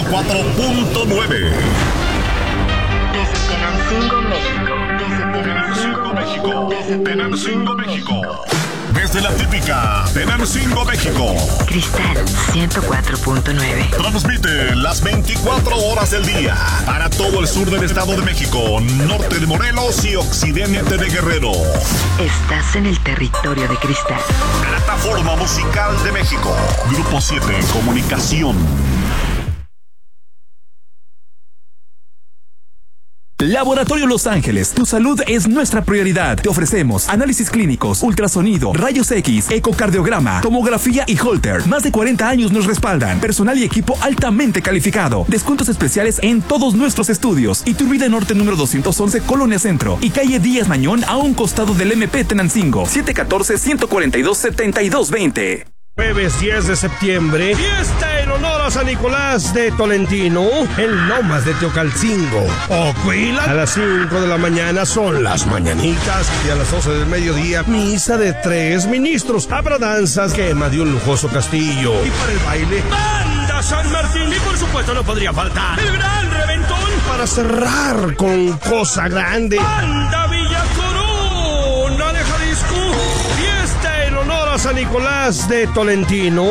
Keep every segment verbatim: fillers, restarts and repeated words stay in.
cuatro punto nueve. Desde Tenancingo, México. Desde Tenancingo, México. Tenancingo, México. Desde la típica Tenancingo, México. Cristal ciento cuatro punto nueve. Transmite las veinticuatro horas del día para todo el sur del Estado de México, norte de Morelos y occidente de Guerrero. Estás en el territorio de Cristal. Plataforma Musical de México. Grupo siete Comunicación. Laboratorio Los Ángeles, tu salud es nuestra prioridad. Te ofrecemos análisis clínicos, ultrasonido, rayos X, ecocardiograma, tomografía y Holter. Más de cuarenta años nos respaldan. Personal y equipo altamente calificado. Descuentos especiales en todos nuestros estudios. Iturbide Norte número doscientos once, Colonia Centro. Y calle Díaz Mañón a un costado del M P Tenancingo. siete uno cuatro, uno cuatro dos, siete dos dos cero. Jueves diez de septiembre, fiesta en honor a San Nicolás de Tolentino, en Lomas de Teocalcingo. Ocuila, a las cinco de la mañana son las mañanitas y a las doce del mediodía, misa de tres ministros. Habrá danzas, quema de un lujoso castillo. Y para el baile, Banda San Martín. Y por supuesto no podría faltar el gran reventón para cerrar con cosa grande. Banda Villa Corona de Jalisco. Fiesta en honor a San Nicolás de Tolentino.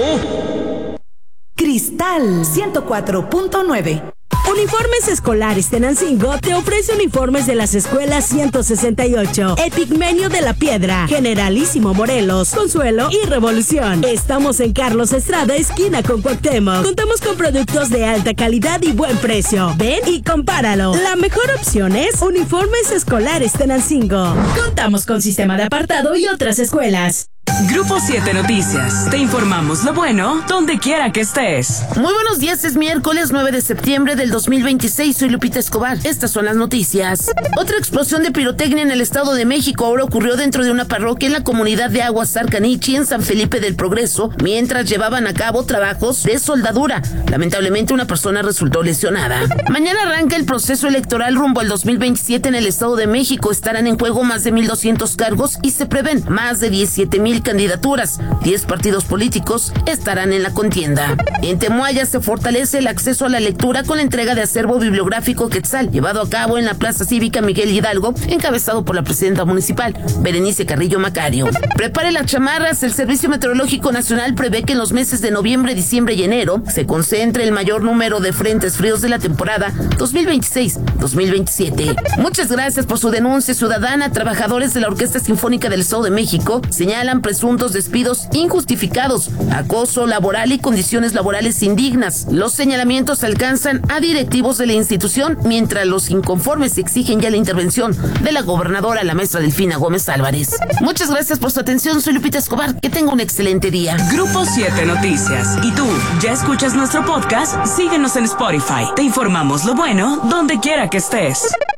Cristal ciento cuatro punto nueve. Uniformes Escolares Tenancingo te ofrece uniformes de las escuelas ciento sesenta y ocho, Epigmenio de la Piedra, Generalísimo Morelos, Consuelo y Revolución. Estamos en Carlos Estrada, esquina con Cuauhtémoc. Contamos con productos de alta calidad y buen precio. Ven y compáralo. La mejor opción es Uniformes Escolares Tenancingo. Contamos con sistema de apartado y otras escuelas. Grupo siete Noticias. Te informamos lo bueno donde quiera que estés. Muy buenos días, es miércoles nueve de septiembre del dos mil veintiséis. Soy Lupita Escobar. Estas son las noticias. Otra explosión de pirotecnia en el Estado de México ahora ocurrió dentro de una parroquia en la comunidad de Aguas Arcanichi, en San Felipe del Progreso, mientras llevaban a cabo trabajos de soldadura. Lamentablemente, una persona resultó lesionada. Mañana arranca el proceso electoral rumbo al dos mil veintisiete en el Estado de México. Estarán en juego más de mil doscientos cargos y se prevén más de diecisiete mil candidaturas. diez partidos políticos estarán en la contienda. En Temuaya se fortalece el acceso a la lectura con la entrega de acervo bibliográfico Quetzal, llevado a cabo en la Plaza Cívica Miguel Hidalgo, encabezado por la presidenta municipal, Berenice Carrillo Macario. Prepare las chamarras. El Servicio Meteorológico Nacional prevé que en los meses de noviembre, diciembre y enero se concentre el mayor número de frentes fríos de la temporada dos mil veintiséis dos mil veintisiete. Muchas gracias por su denuncia ciudadana. Trabajadores de la Orquesta Sinfónica del Estado de México señalan presuntos despidos injustificados, acoso laboral y condiciones laborales indignas. Los señalamientos alcanzan a directivos de la institución, mientras los inconformes exigen ya la intervención de la gobernadora, la maestra Delfina Gómez Álvarez. Muchas gracias por su atención. Soy Lupita Escobar. Que tenga un excelente día. Grupo siete Noticias. ¿Y tú ya escuchas nuestro podcast? Síguenos en Spotify. Te informamos lo bueno donde quiera que estés.